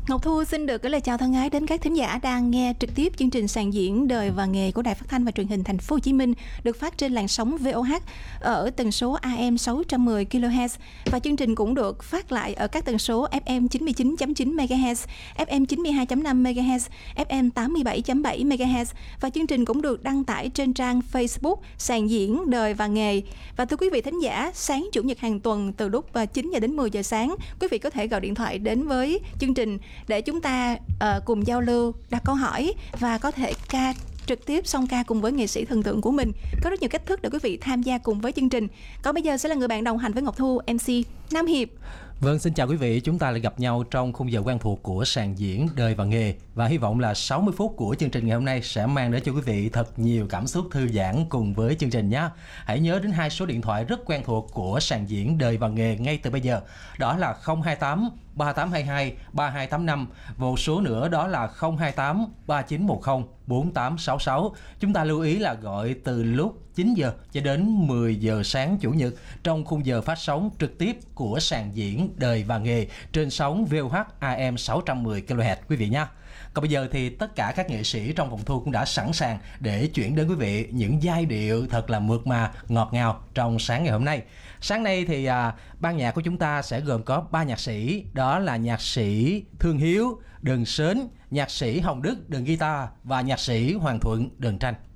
Ngọc Thu xin được gửi lời chào thân ái đến các thính giả đang nghe trực tiếp chương trình sàn diễn đời và nghề của Đài Phát thanh và Truyền hình Thành phố Hồ Chí Minh, được phát trên làn sóng VOH ở tần số AM 610 kHz, và chương trình cũng được phát lại ở các tần số FM 99.9 MHz, FM 92.5 MHz, FM 87.7 MHz, và chương trình cũng được đăng tải trên trang Facebook sàn diễn đời và nghề. Và thưa quý vị thính giả, sáng chủ nhật hàng tuần từ lúc 9 giờ đến 10 giờ sáng, quý vị có thể gọi điện thoại đến với chương trình để chúng ta cùng giao lưu, đặt câu hỏi và có thể ca trực tiếp song ca cùng với nghệ sĩ thần tượng của mình. Có rất nhiều cách thức để quý vị tham gia cùng với chương trình. Còn bây giờ sẽ là người bạn đồng hành với Ngọc Thu, MC Nam Hiệp. Vâng, xin chào quý vị, chúng ta lại gặp nhau trong khung giờ quen thuộc của sàn diễn đời và nghề, và hy vọng là 60 phút của chương trình ngày hôm nay sẽ mang đến cho quý vị thật nhiều cảm xúc thư giãn cùng với chương trình nhé. Hãy nhớ đến hai số điện thoại rất quen thuộc của sàn diễn đời và nghề ngay từ bây giờ, đó là 028 3822 3285, một số nữa đó là 028 3910 4866. Chúng ta lưu ý là gọi từ lúc 9 giờ cho đến 10 giờ sáng chủ nhật trong khung giờ phát sóng trực tiếp của sàn diễn đời và nghề trên sóng VOH AM 610 kHz quý vị nha. Còn bây giờ thì tất cả các nghệ sĩ trong phòng thu cũng đã sẵn sàng để chuyển đến quý vị những giai điệu thật là mượt mà, ngọt ngào trong sáng ngày hôm nay. Sáng nay thì ban nhạc của chúng ta sẽ gồm có 3 nhạc sĩ, đó là nhạc sĩ Thương Hiếu, đờn sến, nhạc sĩ Hồng Đức, đờn guitar và nhạc sĩ Hoàng Thuận, đờn tranh.